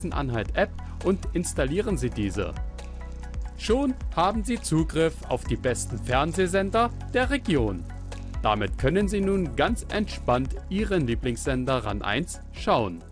Sachsen-Anhalt-App und installieren Sie diese. Schon haben Sie Zugriff auf die besten Fernsehsender der Region. Damit können Sie nun ganz entspannt Ihren Lieblingssender RAN 1 schauen.